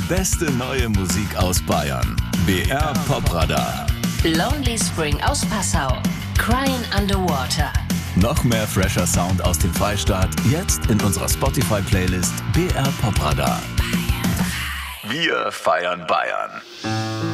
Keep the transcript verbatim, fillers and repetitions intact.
beste neue Musik aus Bayern. B R Popradar. Lonely Spring aus Passau. Crying Underwater. Noch mehr fresher Sound aus dem Freistaat, jetzt in unserer Spotify-Playlist B R Popradar. Wir feiern Bayern.